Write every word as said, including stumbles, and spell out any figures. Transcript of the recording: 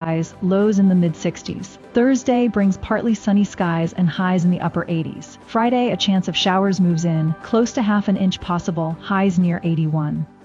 skies, lows in the mid sixties. Thursday brings partly sunny skies and highs in the upper eighties. Friday, a chance of showers moves in, close to half an inch possible, highs near eighty-one.